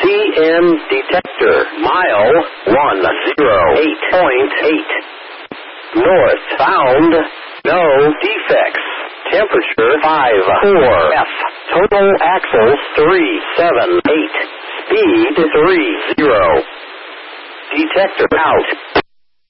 CM detector. Mile 108.8. North. Found no defects. Temperature 54 F. Total axles 378. Speed 30. Detector out.